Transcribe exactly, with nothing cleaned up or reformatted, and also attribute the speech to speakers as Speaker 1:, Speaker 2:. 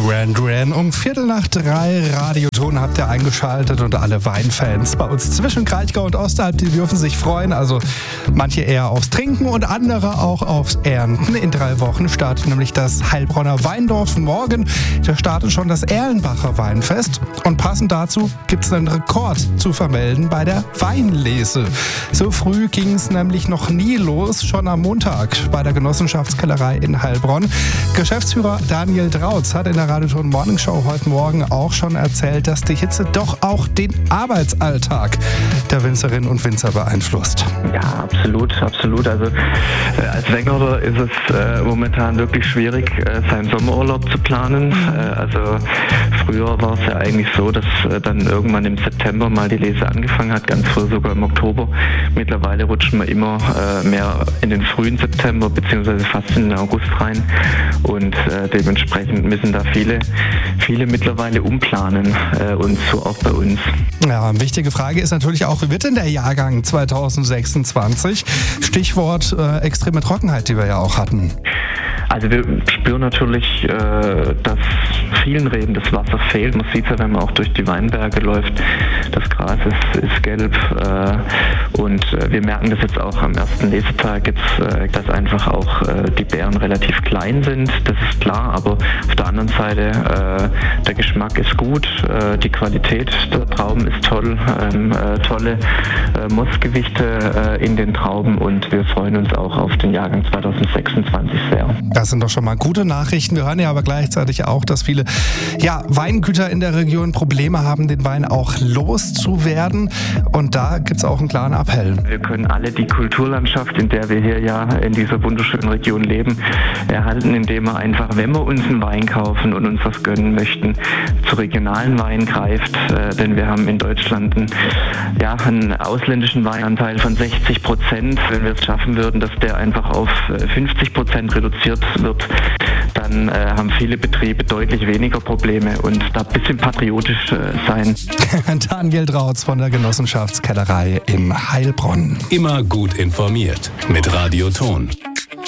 Speaker 1: Duran Duran. Um Viertel nach drei Radioton habt ihr eingeschaltet und alle Weinfans bei uns zwischen Kraichgau und Osterhalb, die dürfen sich freuen. Also manche eher aufs Trinken und andere auch aufs Ernten. In drei Wochen startet nämlich das Heilbronner Weindorf. Morgen da startet schon das Erlenbacher Weinfest. Und passend dazu gibt es einen Rekord zu vermelden bei der Weinlese. So früh ging es nämlich noch nie los, schon am Montag bei der Genossenschaftskellerei in Heilbronn. Geschäftsführer Daniel Drautz hat in der Radioton Morning Show heute Morgen auch schon erzählt, dass die Hitze doch auch den Arbeitsalltag der Winzerinnen und Winzer beeinflusst.
Speaker 2: Ja, absolut, absolut. Also äh, als Weinbauer ist es äh, momentan wirklich schwierig, äh, seinen Sommerurlaub zu planen. Äh, also früher war es ja eigentlich so, dass äh, dann irgendwann im September mal die Lese angefangen hat, ganz früh sogar im Oktober. Mittlerweile rutschen wir immer äh, mehr in den frühen September beziehungsweise fast in den August rein und äh, dementsprechend müssen da viele, viele mittlerweile umplanen äh, und so auch bei uns.
Speaker 1: Ja, eine wichtige Frage ist natürlich auch, wie wird denn der Jahrgang zwanzig sechsundzwanzig? Stichwort äh, extreme Trockenheit, die wir ja auch hatten.
Speaker 2: Also wir spüren natürlich, äh, dass vielen Reben das Wasser fehlt. Man sieht es ja, wenn man auch durch die Weinberge läuft, das Gras ist, ist gelb äh, und äh, wir merken das jetzt auch am ersten Lesetag, jetzt, äh, dass einfach auch äh, die Beeren relativ klein sind, das ist klar, aber auf der anderen Seite, äh, der Geschmack ist gut, äh, die Qualität der Trauben ist toll, ähm, äh, tolle äh, Mostgewichte äh, in den Trauben und wir freuen uns auch auf den Jahrgang zwanzig sechsundzwanzig sehr.
Speaker 1: Das sind doch schon mal gute Nachrichten. Wir hören ja aber gleichzeitig auch, dass viele ja, Weingüter in der Region Probleme haben, den Wein auch loszuwerden. Und da gibt es auch einen klaren Appell.
Speaker 2: Wir können alle die Kulturlandschaft, in der wir hier ja in dieser wunderschönen Region leben, erhalten, indem wir einfach, wenn wir uns einen Wein kaufen und uns was gönnen möchten, zu regionalen Wein greift. Äh, denn wir haben in Deutschland einen, ja, einen ausländischen Weinanteil von sechzig Prozent. Wenn wir es schaffen würden, dass der einfach auf fünfzig Prozent reduziert wird, dann äh, haben viele Betriebe deutlich weniger Probleme und da ein bisschen patriotisch äh, sein.
Speaker 1: Daniel Drautz von der Genossenschaftskellerei in Heilbronn.
Speaker 3: Immer gut informiert mit Radioton.